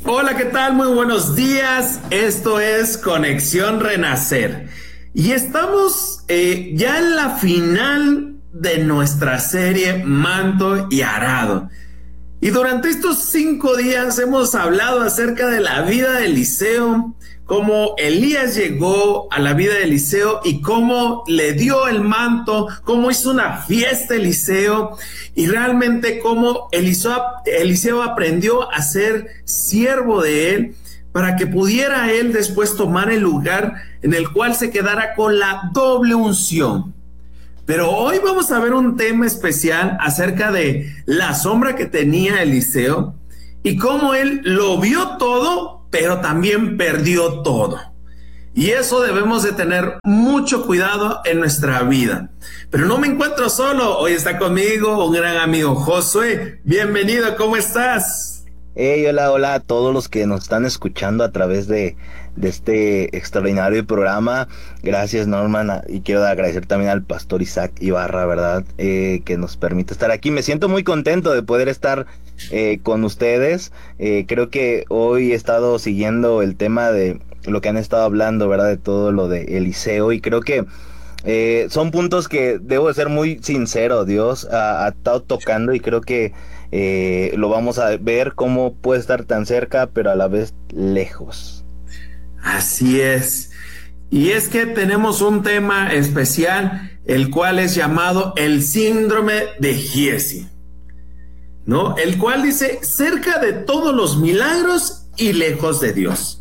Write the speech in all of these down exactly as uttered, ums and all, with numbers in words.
Hola, ¿qué tal? Muy buenos días. Esto es Conexión Renacer. Y estamos eh, ya en la final de nuestra serie Manto y Arado. Y durante estos cinco días hemos hablado acerca de la vida de Eliseo, cómo Elías llegó a la vida de Eliseo y cómo le dio el manto, cómo hizo una fiesta Eliseo y realmente cómo Eliseo, Eliseo aprendió a ser siervo de él para que pudiera él después tomar el lugar en el cual se quedara con la doble unción. Pero hoy vamos a ver un tema especial acerca de la sombra que tenía Eliseo y cómo él lo vio todo, pero también perdió todo. Y eso debemos de tener mucho cuidado en nuestra vida. Pero no me encuentro solo, hoy está conmigo un gran amigo, Josué. Bienvenido, ¿cómo estás? Hey, hola, hola a todos los que nos están escuchando a través de, de este extraordinario programa. Gracias, Norman, y quiero agradecer también al pastor Isaac Ibarra, ¿verdad? Eh, que nos permite estar aquí. Me siento muy contento de poder estar eh, con ustedes. Eh, creo que hoy he estado siguiendo el tema de lo que han estado hablando, ¿verdad? De todo lo de Eliseo, y creo que eh, son puntos que debo de ser muy sincero. Dios ha, ha estado tocando y creo que eh, lo vamos a ver cómo puede estar tan cerca pero a la vez lejos. Así es. Y es que tenemos un tema especial, el cual es llamado el síndrome de Giezi, ¿no? El cual dice cerca de todos los milagros y lejos de Dios.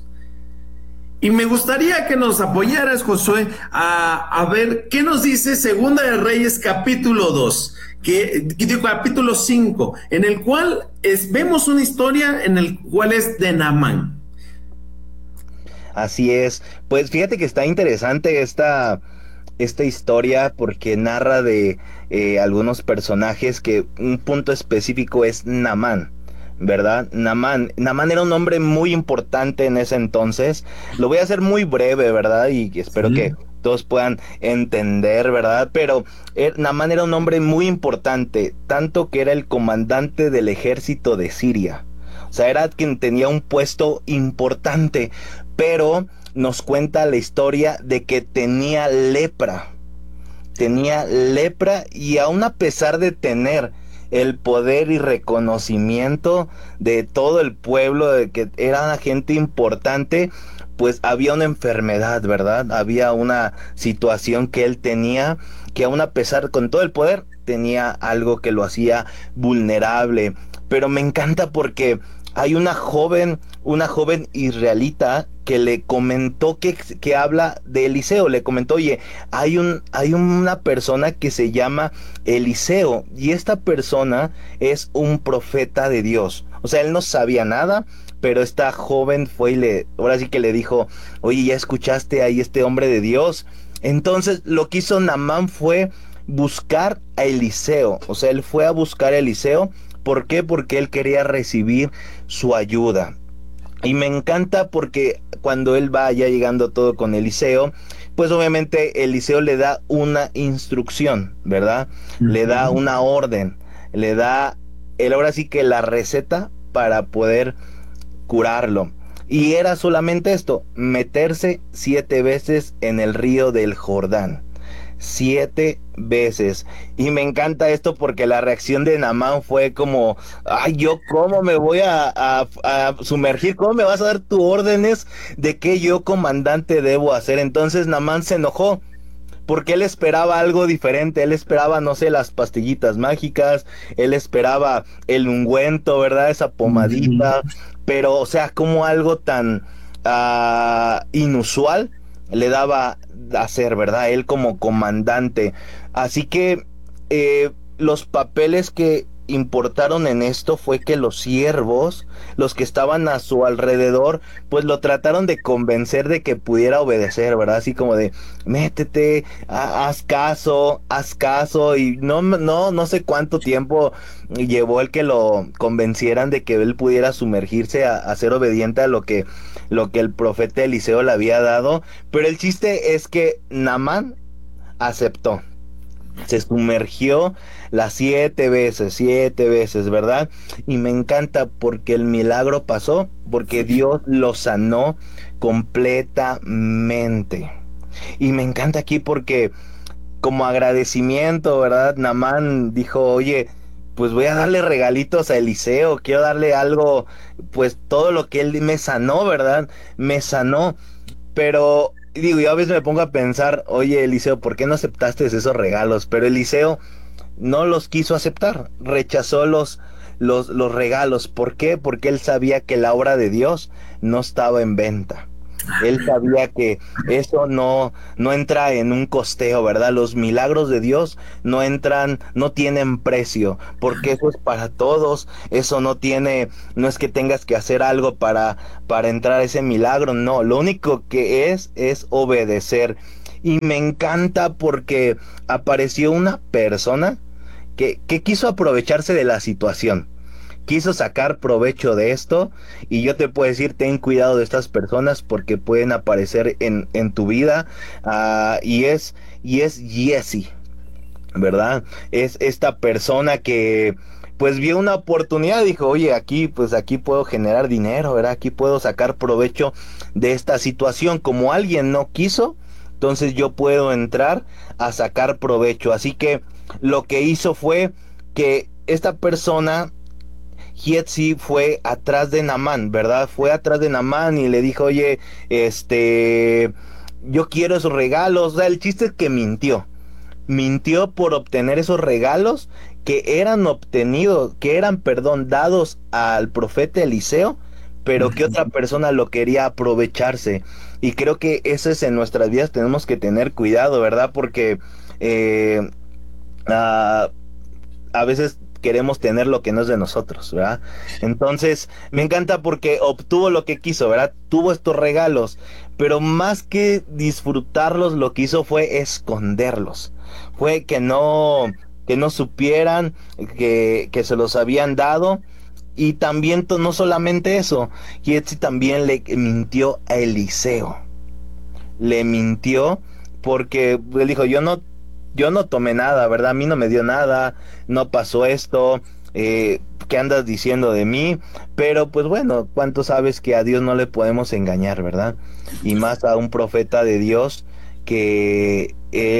Y me gustaría que nos apoyaras, Josué, a, a ver qué nos dice Segunda de Reyes capítulo dos, que, capítulo cinco, en el cual es, vemos una historia en el cual es de Naamán. Así es, pues fíjate que está interesante esta, esta historia porque narra de eh, algunos personajes, que un punto específico es Naamán, ¿verdad? Naamán, Naamán era un hombre muy importante en ese entonces. Lo voy a hacer muy breve, ¿verdad? Y espero Sí. que todos puedan entender, ¿verdad? Pero eh, Naamán era un hombre muy importante, tanto que era el comandante del ejército de Siria. O sea, era quien tenía un puesto importante, pero nos cuenta la historia de que tenía lepra. Tenía lepra y aún a pesar de tener el poder y reconocimiento de todo el pueblo, de que era una gente importante, pues había una enfermedad, ¿verdad? Había una situación que él tenía, que aún a pesar con todo el poder, tenía algo que lo hacía vulnerable. Pero me encanta porque hay una joven, una joven israelita que le comentó que, que habla de Eliseo. Le comentó, oye, hay un, hay una persona que se llama Eliseo, y esta persona es un profeta de Dios. O sea, él no sabía nada, pero esta joven fue y le, ahora sí que le dijo, oye, ¿ya escuchaste ahí este hombre de Dios? Entonces, lo que hizo Naamán fue buscar a Eliseo. O sea, él fue a buscar a Eliseo. ¿Por qué? Porque él quería recibir su ayuda. Y me encanta porque cuando él va ya llegando todo con Eliseo, pues obviamente Eliseo le da una instrucción, ¿verdad? Uh-huh. Le da una orden, le da él ahora sí que la receta para poder curarlo. Y era solamente esto, meterse siete veces en el río del Jordán. Siete veces. Y me encanta esto porque la reacción de Naamán fue como, ay, yo cómo me voy a, a, a sumergir, cómo me vas a dar tus órdenes de qué yo, comandante, debo hacer. Entonces Naamán se enojó porque él esperaba algo diferente. Él esperaba, no sé, las pastillitas mágicas, él esperaba el ungüento, ¿verdad? Esa pomadita, uh-huh. Pero o sea, como algo tan uh, inusual le daba a hacer, ¿verdad? Él como comandante. Así que eh, los papeles que importaron en esto fue que los siervos, los que estaban a su alrededor, pues lo trataron de convencer de que pudiera obedecer, ¿verdad? Así como de, métete, ha, haz caso, haz caso, y no, no, no sé cuánto tiempo llevó el que lo convencieran de que él pudiera sumergirse a, a ser obediente a lo que, lo que el profeta Eliseo le había dado, pero el chiste es que Naamán aceptó. Se sumergió las siete veces, siete veces, ¿verdad? Y me encanta porque el milagro pasó porque Dios lo sanó completamente. Y me encanta aquí porque como agradecimiento, ¿verdad? Naamán dijo, oye, pues voy a darle regalitos a Eliseo, quiero darle algo, pues todo lo que él me sanó, ¿verdad? Me sanó, pero digo, yo a veces me pongo a pensar, oye, Eliseo, ¿por qué no aceptaste esos regalos? Pero Eliseo no los quiso aceptar, rechazó los, los, los regalos. ¿Por qué? Porque él sabía que la obra de Dios no estaba en venta. Él sabía que eso no, no entra en un costeo, ¿verdad? Los milagros de Dios no entran, no tienen precio, porque eso es para todos. Eso no tiene, no es que tengas que hacer algo para, para entrar a ese milagro, no. Lo único que es, es obedecer. Y me encanta porque apareció una persona que, que quiso aprovecharse de la situación. Quiso sacar provecho de esto, y yo te puedo decir, ten cuidado de estas personas porque pueden aparecer en, en tu vida, uh, y es, y es Giezi, ¿verdad? Es esta persona que pues vio una oportunidad, dijo, oye, aquí pues aquí puedo generar dinero, ¿verdad? Aquí puedo sacar provecho de esta situación. Como alguien no quiso, entonces yo puedo entrar a sacar provecho. Así que lo que hizo fue que esta persona, Giezi, fue atrás de Naamán, ¿verdad? Fue atrás de Naamán y le dijo, oye, este, yo quiero esos regalos. O sea, el chiste es que mintió. Mintió por obtener esos regalos que eran obtenidos, que eran, perdón, dados al profeta Eliseo, pero que otra persona lo quería aprovecharse. Y creo que eso es en nuestras vidas, tenemos que tener cuidado, ¿verdad? Porque eh, uh, a veces queremos tener lo que no es de nosotros, ¿verdad? Entonces, me encanta porque obtuvo lo que quiso, ¿verdad? Tuvo estos regalos, pero más que disfrutarlos, lo que hizo fue esconderlos. Fue que no, que no supieran que, que se los habían dado. Y también, no solamente eso, Giezi también le mintió a Eliseo. Le mintió porque él dijo, yo no Yo no tomé nada, ¿verdad? A mí no me dio nada, no pasó esto, eh, ¿qué andas diciendo de mí? Pero pues bueno, ¿cuánto sabes que a Dios no le podemos engañar, verdad? Y más a un profeta de Dios que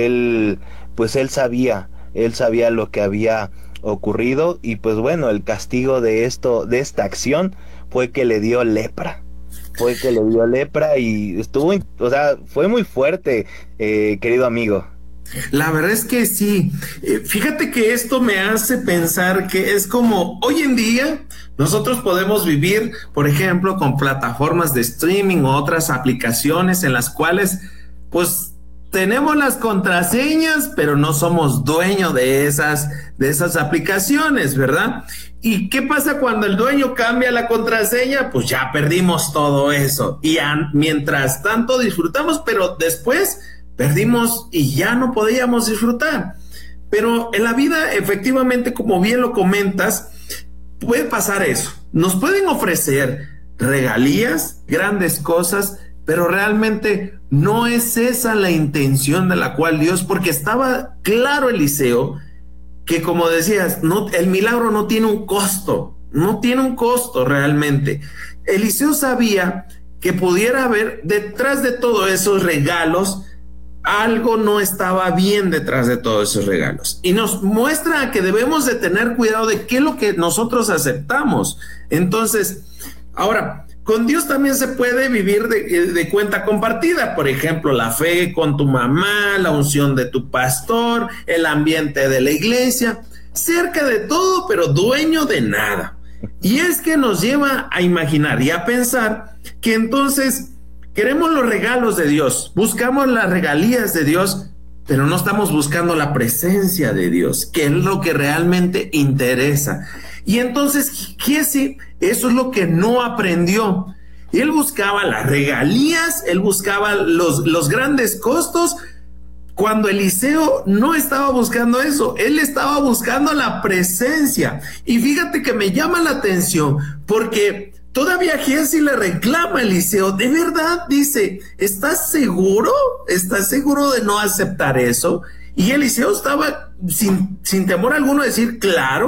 él, pues él sabía, él sabía lo que había ocurrido, y pues bueno, el castigo de esto, de esta acción fue que le dio lepra. Fue que le dio lepra y estuvo, o sea, fue muy fuerte, eh, querido amigo. La verdad es que sí. Eh, fíjate que esto me hace pensar que es como hoy en día nosotros podemos vivir, por ejemplo, con plataformas de streaming o otras aplicaciones en las cuales pues tenemos las contraseñas, pero no somos dueños de esas, de esas aplicaciones, ¿verdad? ¿Y qué pasa cuando el dueño cambia la contraseña? Pues ya perdimos todo eso. Y a, mientras tanto disfrutamos, pero después perdimos y ya no podíamos disfrutar. Pero en la vida, efectivamente, como bien lo comentas, puede pasar eso. Nos pueden ofrecer regalías, grandes cosas, pero realmente no es esa la intención de la cual Dios, porque estaba claro Eliseo, que como decías, no, el milagro no tiene un costo, no tiene un costo realmente. Eliseo sabía que pudiera haber detrás de todos esos regalos, algo no estaba bien detrás de todos esos regalos, y nos muestra que debemos de tener cuidado de qué es lo que nosotros aceptamos. Entonces, ahora, con Dios también se puede vivir de, de cuenta compartida, por ejemplo, la fe con tu mamá, la unción de tu pastor, el ambiente de la iglesia, cerca de todo, pero dueño de nada. Y es que nos lleva a imaginar y a pensar que entonces queremos los regalos de Dios, buscamos las regalías de Dios, pero no estamos buscando la presencia de Dios, que es lo que realmente interesa. Y entonces Giezi, eso es lo que no aprendió. Él buscaba las regalías, él buscaba los, los grandes costos, cuando Eliseo no estaba buscando eso, él estaba buscando la presencia. Y fíjate que me llama la atención, porque todavía Giezi le reclama a Eliseo, de verdad, dice, ¿estás seguro? ¿Estás seguro de no aceptar eso? Y Eliseo estaba sin, sin temor alguno de decir, claro,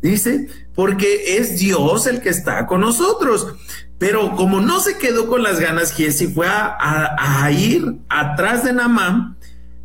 dice, porque es Dios el que está con nosotros. Pero como no se quedó con las ganas, Giesi fue a, a, a ir atrás de Naamán,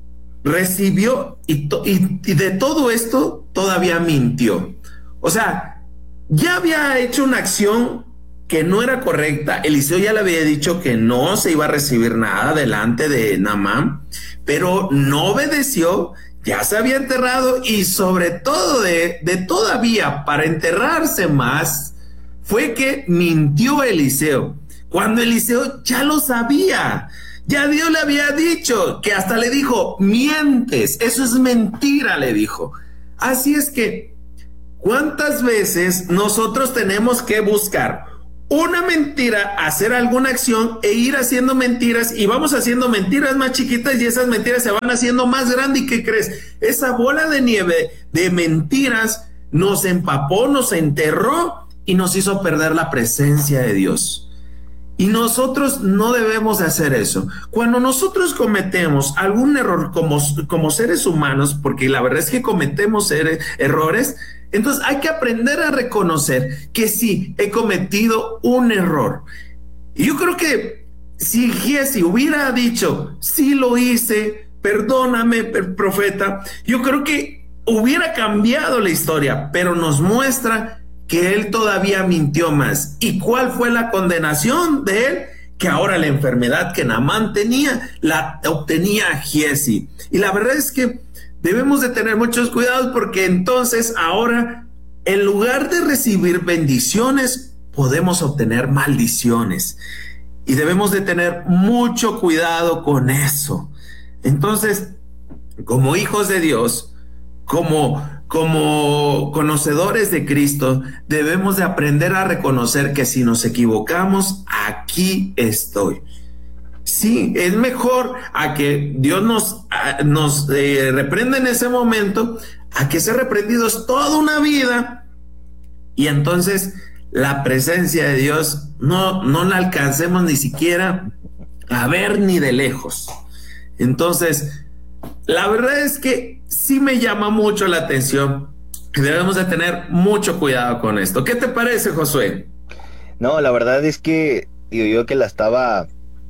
recibió y, to, y, y de todo esto todavía mintió. O sea, ya había hecho una acción que no era correcta. Eliseo ya le había dicho que no se iba a recibir nada delante de Naamán, pero no obedeció, ya se había enterrado y sobre todo de, de todavía para enterrarse más, fue que mintió Eliseo, cuando Eliseo ya lo sabía. Ya Dios le había dicho, que hasta le dijo, mientes, eso es mentira, le dijo. Así es que, ¿cuántas veces nosotros tenemos que buscar una mentira, hacer alguna acción e ir haciendo mentiras, y vamos haciendo mentiras más chiquitas y esas mentiras se van haciendo más grandes? ¿Y qué crees? Esa bola de nieve de mentiras nos empapó, nos enterró y nos hizo perder la presencia de Dios. Y nosotros no debemos de hacer eso. Cuando nosotros cometemos algún error como, como seres humanos, porque la verdad es que cometemos er errores, entonces hay que aprender a reconocer que sí, he cometido un error. Y yo creo que si Giesi hubiera dicho, sí lo hice, perdóname, profeta, yo creo que hubiera cambiado la historia, pero nos muestra que él todavía mintió más. ¿Y cuál fue la condenación de él? Que ahora la enfermedad que Naamán tenía, la obtenía Giesi. Y la verdad es que debemos de tener muchos cuidados, porque entonces ahora, en lugar de recibir bendiciones, podemos obtener maldiciones. Y debemos de tener mucho cuidado con eso. Entonces, como hijos de Dios, como Como conocedores de Cristo, debemos de aprender a reconocer que si nos equivocamos, aquí estoy. Sí, es mejor a que Dios nos, a, nos eh, reprenda en ese momento, a que ser reprendidos toda una vida y entonces la presencia de Dios no, no la alcancemos ni siquiera a ver ni de lejos. Entonces, la verdad es que sí me llama mucho la atención que debemos de tener mucho cuidado con esto. ¿Qué te parece, Josué? No, la verdad es que digo yo que la estaba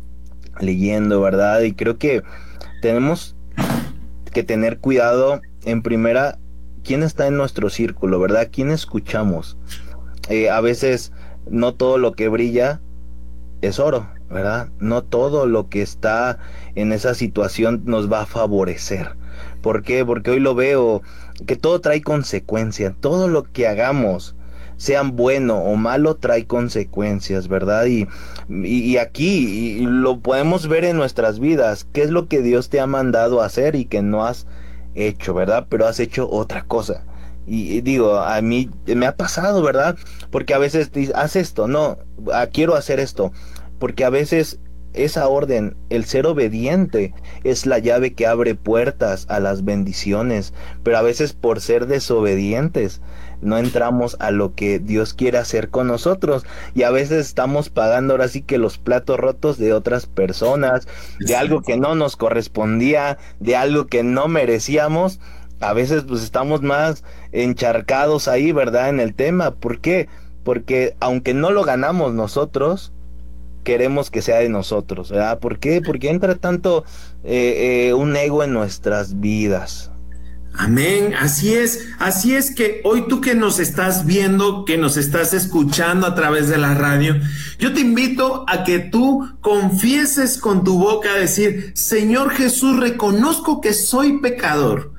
leyendo, ¿verdad? Y creo que tenemos que tener cuidado, en primera, quién está en nuestro círculo, ¿verdad? ¿Quién escuchamos? Eh, a veces no todo lo que brilla es oro, ¿verdad? No todo lo que está en esa situación nos va a favorecer. ¿Por qué? Porque hoy lo veo, que todo trae consecuencias. Todo lo que hagamos, sean bueno o malo, trae consecuencias, ¿verdad? Y, y, y aquí y lo podemos ver en nuestras vidas. ¿Qué es lo que Dios te ha mandado a hacer y que no has hecho, ¿verdad? Pero has hecho otra cosa. Y, y digo, a mí me ha pasado, ¿verdad? Porque a veces dices, haz esto, no, ah, quiero hacer esto. Porque a veces esa orden, el ser obediente, es la llave que abre puertas a las bendiciones, pero a veces por ser desobedientes no entramos a lo que Dios quiere hacer con nosotros, y a veces estamos pagando ahora sí que los platos rotos de otras personas, de algo que no nos correspondía, de algo que no merecíamos. A veces pues estamos más encharcados ahí, ¿verdad? En el tema. ¿Por qué? Porque aunque no lo ganamos nosotros, queremos que sea de nosotros, ¿verdad? ¿Por qué? Porque entra tanto eh, eh, un ego en nuestras vidas. Amén, así es, así es que hoy tú que nos estás viendo, que nos estás escuchando a través de la radio, yo te invito a que tú confieses con tu boca, decir, Señor Jesús, reconozco que soy pecador,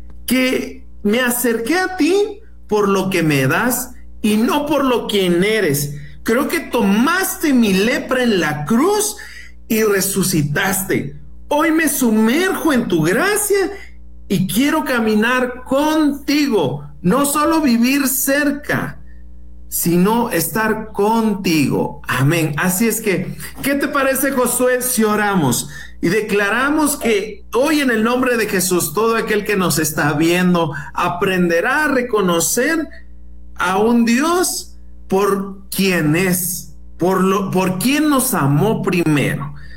que me acerqué a ti por lo que me das y no por lo que eres. Creo que tomaste mi lepra en la cruz y resucitaste. Hoy me sumerjo en tu gracia y quiero caminar contigo. No solo vivir cerca, sino estar contigo. Amén. Así es que, ¿qué te parece, Josué, si oramos y declaramos que hoy en el nombre de Jesús, todo aquel que nos está viendo aprenderá a reconocer a un Dios por quien es, por lo, por quien nos amó primero.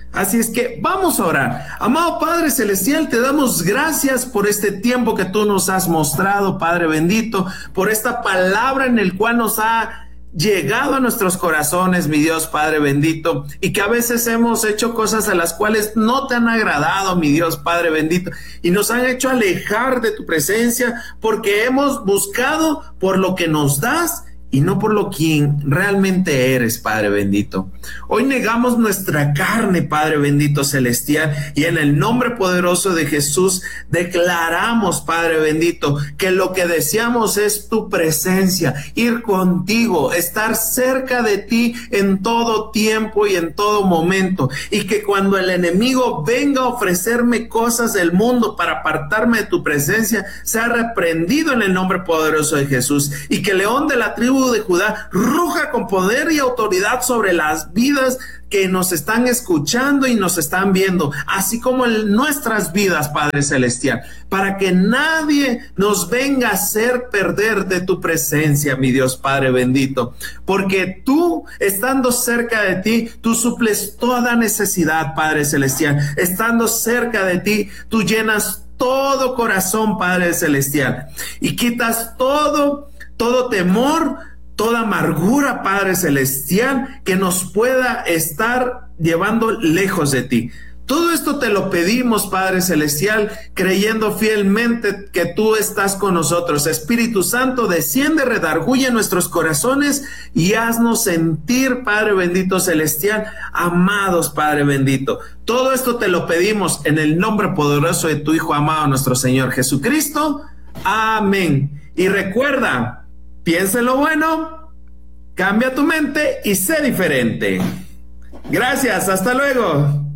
Así es que vamos a orar. Amado Padre Celestial, te damos gracias por este tiempo que tú nos has mostrado, Padre bendito, por esta palabra en el cual nos ha llegado a nuestros corazones, mi Dios Padre bendito, y que a veces hemos hecho cosas a las cuales no te han agradado, mi Dios Padre bendito, y nos han hecho alejar de tu presencia porque hemos buscado por lo que nos das y no por lo quien realmente eres, Padre bendito. Hoy negamos nuestra carne, Padre bendito celestial, y en el nombre poderoso de Jesús declaramos, Padre bendito, que lo que deseamos es tu presencia, ir contigo, estar cerca de ti en todo tiempo y en todo momento, y que cuando el enemigo venga a ofrecerme cosas del mundo para apartarme de tu presencia, sea reprendido en el nombre poderoso de Jesús, y que el león de la tribu de Judá ruja con poder y autoridad sobre las vidas que nos están escuchando y nos están viendo, así como en nuestras vidas, Padre Celestial, para que nadie nos venga a hacer perder de tu presencia, mi Dios Padre bendito, porque tú, estando cerca de ti, tú suples toda necesidad, Padre Celestial. Estando cerca de ti, tú llenas todo corazón, Padre Celestial, y quitas todo, todo temor, toda amargura, Padre Celestial, que nos pueda estar llevando lejos de ti. Todo esto te lo pedimos, Padre Celestial, creyendo fielmente que tú estás con nosotros. Espíritu Santo, desciende, redarguye nuestros corazones y haznos sentir, Padre bendito celestial, amados, Padre bendito. Todo esto te lo pedimos en el nombre poderoso de tu Hijo amado, nuestro Señor Jesucristo. Amén. Y recuerda, piensa en lo bueno, cambia tu mente y sé diferente. Gracias, hasta luego.